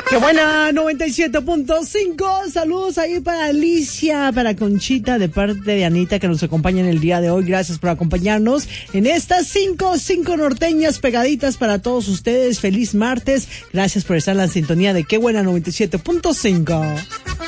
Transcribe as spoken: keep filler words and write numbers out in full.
Qué buena, noventa y siete punto cinco. Saludos ahí para Alicia, para Conchita, de parte de Anita, que nos acompaña en el día de hoy. Gracias por acompañarnos en estas cinco, cinco norteñas pegaditas para todos ustedes. Feliz martes. Gracias por estar en la sintonía de Qué buena, noventa y siete punto cinco.